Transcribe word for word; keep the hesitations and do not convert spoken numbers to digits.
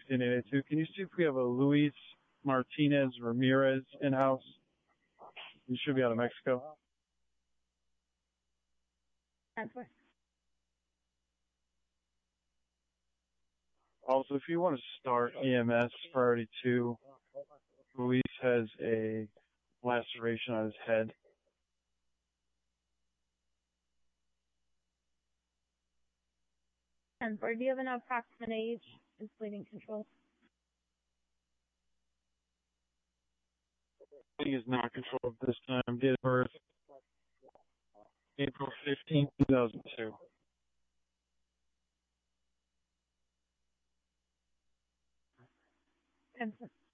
sixteen eighty-two. Can you see if we have a Luis Martinez Ramirez in-house? He should be out of Mexico. Transfer. Also, if you want to start E M S priority two, Luis has a laceration on his head. Transfer. Do you have an approximate age and bleeding control? He is not controlled this time. Date of birth, April fifteenth, two thousand two. Transfer.